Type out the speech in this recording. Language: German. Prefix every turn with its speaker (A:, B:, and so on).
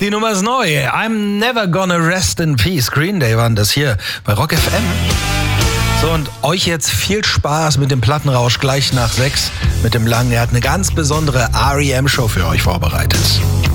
A: Die Nummer ist neu. I'm never gonna rest in peace. Green Day waren das hier bei Rock FM. So, und euch jetzt viel Spaß mit dem Plattenrausch gleich nach 6 mit dem Langen. Er hat eine ganz besondere R.E.M. Show für euch vorbereitet.